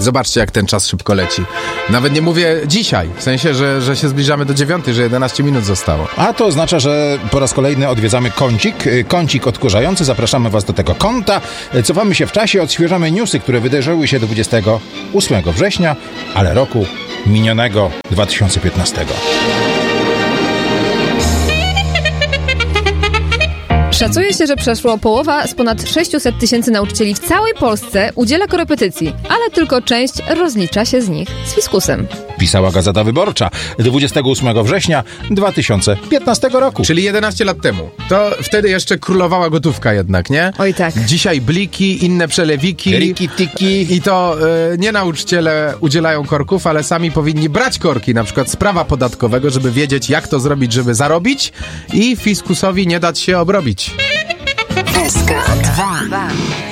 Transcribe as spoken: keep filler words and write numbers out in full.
Zobaczcie, jak ten czas szybko leci. Nawet nie mówię dzisiaj, w sensie, że, że się zbliżamy do dziewiątej, że jedenaście minut zostało. A to oznacza, że po raz kolejny odwiedzamy kącik, kącik odkurzający. Zapraszamy was do tego kąta. Cofamy się w czasie, odświeżamy newsy, które wydarzyły się dwudziestego ósmego września, ale roku minionego dwa tysiące piętnastego. Szacuje się, że przeszło połowa z ponad sześćset tysięcy nauczycieli w całej Polsce udziela korepetycji, ale tylko część rozlicza się z nich z fiskusem. Pisała Gazeta Wyborcza dwudziestego ósmego września dwa tysiące piętnastego roku. Czyli jedenaście lat temu. To wtedy jeszcze królowała gotówka jednak, nie? Oj tak. Dzisiaj bliki, inne przelewiki. Riki, tiki. I to y, nie nauczyciele udzielają korków, ale sami powinni brać korki, na przykład z prawa podatkowego, żeby wiedzieć, jak to zrobić, żeby zarobić i fiskusowi nie dać się obrobić. S K dwa.